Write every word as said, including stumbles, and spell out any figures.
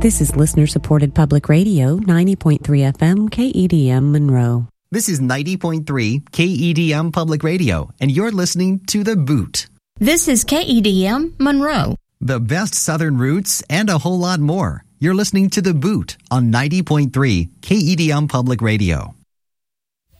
This is listener-supported public radio, ninety point three F M, K E D M Monroe. This is ninety point three K E D M Public Radio, and you're listening to The Boot. This is K E D M Monroe. The best Southern roots and a whole lot more. You're listening to The Boot on ninety point three K E D M Public Radio.